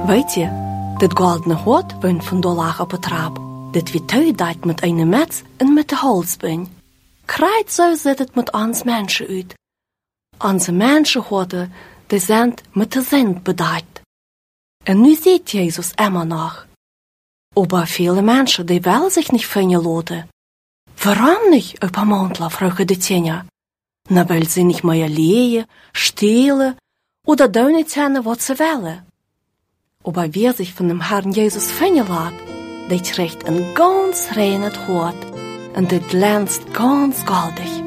Weet je, dit goldene hout woont vandaag op het trap. Dit wie thuis met een mets en met de holsbeen. Krijt zo ziet het met ons mensen uit. Onze mensenhoorden, die zijn met de zin bedacht. En nu ziet Jezus immer nog. Aber viele Menschen, die wollen sich nicht finden lassen. Warum nicht, Opa Mondler, fragen die Tjener. Na, weil sie nicht mehr lehen, stehlen oder da nicht tun, was sie wollen. Aber wer sich von dem Herrn Jesus finden lässt, der trägt ein ganz reines Hort und der glänzt ganz goldig.